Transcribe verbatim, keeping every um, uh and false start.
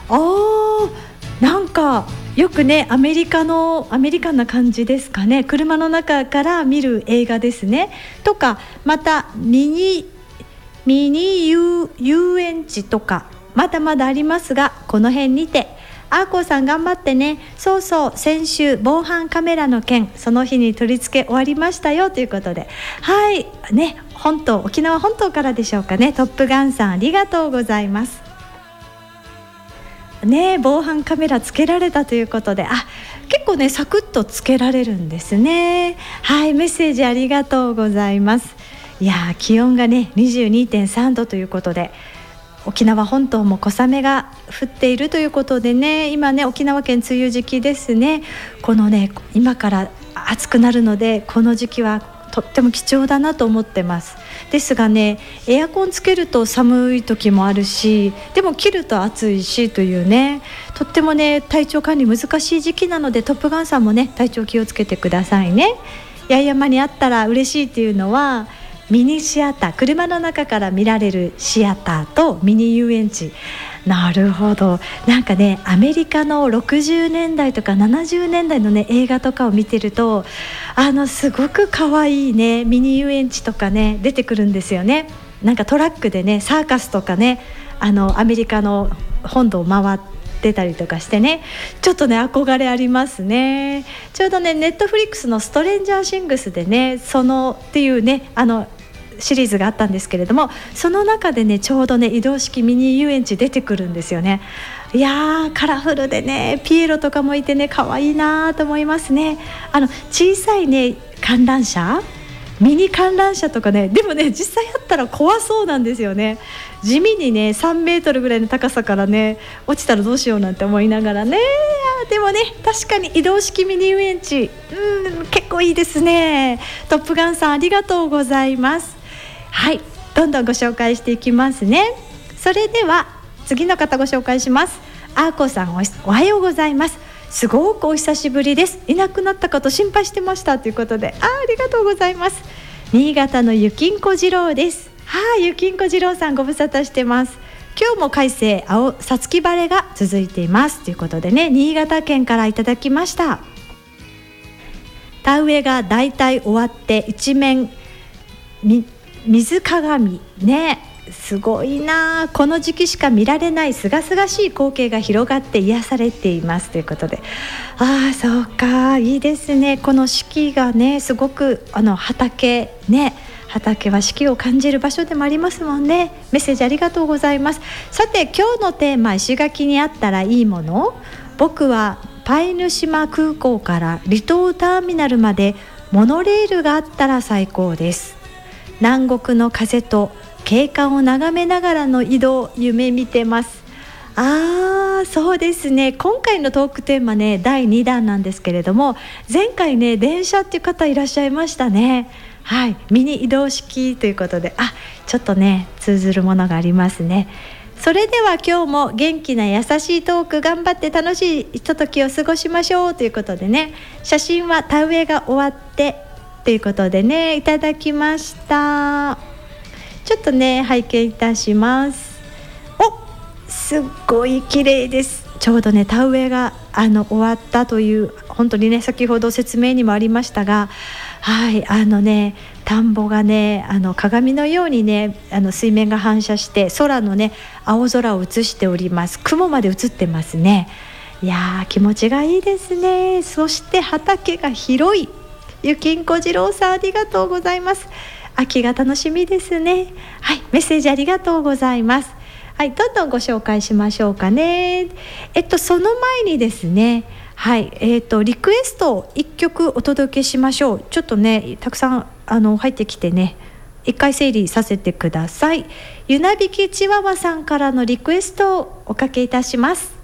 あー、なんかよくねアメリカのアメリカンな感じですかね。車の中から見る映画ですね。とかまたミニミニ遊、遊園地とかまだまだありますが、この辺にてあーこさん頑張ってね。そうそう、先週防犯カメラの件、その日に取り付け終わりましたよということで、はいね、本島、沖縄本島からでしょうかね。トップガンさんありがとうございますね。防犯カメラつけられたということで、あ、結構ねサクッとつけられるんですね。はい、メッセージありがとうございます。いやー、気温がね にじゅうにてんさんどということで、沖縄本島も小雨が降っているということでね、今ね沖縄県梅雨時期ですね。このね今から暑くなるので、この時期はとっても貴重だなと思ってます。ですがね、エアコンつけると寒い時もあるし、でも切ると暑いしというね、とってもね体調管理難しい時期なので、トップガンさんもね体調気をつけてくださいね。八重山にあったら嬉しいっていうのは、ミニシアター、車の中から見られるシアターとミニ遊園地。なるほど。なんかねアメリカのろくじゅうねんだいとかななじゅうねんだいのね映画とかを見てると、あのすごく可愛いねミニ遊園地とかね出てくるんですよね。なんかトラックでねサーカスとかね、あのアメリカの本土を回ってたりとかしてね、ちょっとね憧れありますね。ちょうどねネットフリックスのストレンジャーシングスでね、そのっていうねあのシリーズがあったんですけれども、その中でねちょうどね移動式ミニ遊園地出てくるんですよね。いやー、カラフルでねピエロとかもいてね可愛いなと思いますね。あの小さいね観覧車、ミニ観覧車とかね、でもね実際あったら怖そうなんですよね。地味にねさんメートルぐらいの高さからね落ちたらどうしようなんて思いながらね。でもね確かに移動式ミニ遊園地、うん、結構いいですね。トップガンさんありがとうございます。はい、どんどんご紹介していきますね。それでは次の方ご紹介します。あーこさん お, おはようございます。すごくお久しぶりです。いなくなったかと心配してましたということで、あ, ありがとうございます。新潟のゆきんこ次郎です。はい、ゆきんこ次郎さんご無沙汰してます。今日も快晴青さつき晴れが続いていますということでね、新潟県からいただきました。田植えがだいたい終わって一面み水鏡ね、すごいな。この時期しか見られないすがすがしい光景が広がって癒されていますということで、ああそうか、いいですね。この四季がねすごくあの畑ね、畑は四季を感じる場所でもありますもんね。メッセージありがとうございます。さて今日のテーマ、石垣にあったらいいもの。僕はパイヌ島空港から離島ターミナルまでモノレールがあったら最高です。南国の風と景観を眺めながらの移動、夢見てます。あーそうですね。今回のトークテーマねだいにだんなんですけれども、前回ね電車っていう方いらっしゃいましたね。はい、ミニ移動式ということで、あちょっとね通ずるものがありますね。それでは今日も元気な優しいトーク、頑張って楽しいひとときを過ごしましょうということでね、写真は田植えが終わってということでねいただきました。ちょっとね拝見いたします。お、すっごい綺麗です。ちょうどね田植えがあの終わったという、本当にね先ほど説明にもありましたが、はいあのね田んぼがねあの鏡のようにねあの水面が反射して空のね青空を映しております。雲まで映ってますね。いやー気持ちがいいですね。そして畑が広い。ゆきんこ次郎さんありがとうございます。秋が楽しみですね。はい、メッセージありがとうございます。はい、どんどんご紹介しましょうかね。えっとその前にですね、はいえっとリクエストをいっきょくお届けしましょう。ちょっとねたくさんあの入ってきてね、一回整理させてください。ゆなびきちわわさんからのリクエストをおかけいたします。